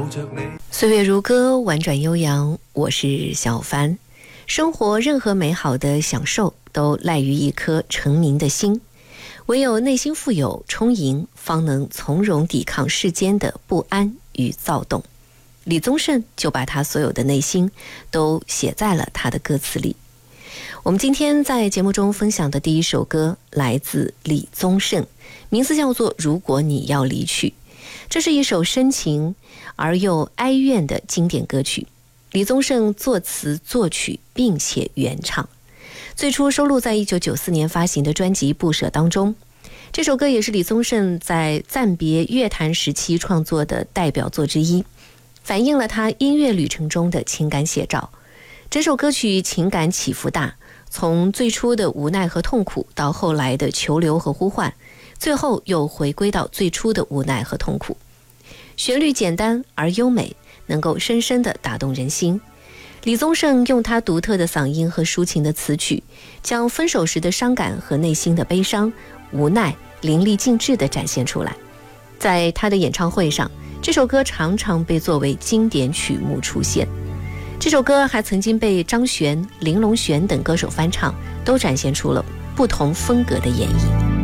岁月如歌，婉转悠扬，我是小帆。生活任何美好的享受都赖于一颗澄明的心，唯有内心富有充盈，方能从容抵抗世间的不安与躁动。李宗盛就把他所有的内心都写在了他的歌词里。我们今天在节目中分享的第一首歌来自李宗盛，名字叫做《如果你要离去》。这是一首深情而又哀怨的经典歌曲，李宗盛作词作曲并且原唱，最初收录在1994年发行的专辑《不舍》当中。这首歌也是李宗盛在暂别乐坛时期创作的代表作之一，反映了他音乐旅程中的情感写照。整首歌曲情感起伏大，从最初的无奈和痛苦，到后来的求留和呼唤，最后又回归到最初的无奈和痛苦。旋律简单而优美，能够深深地打动人心。李宗盛用他独特的嗓音和抒情的词曲，将分手时的伤感和内心的悲伤、无奈淋漓尽致地展现出来。在他的演唱会上，这首歌常常被作为经典曲目出现。这首歌还曾经被张悬、林隆璇等歌手翻唱，都展现出了不同风格的演绎。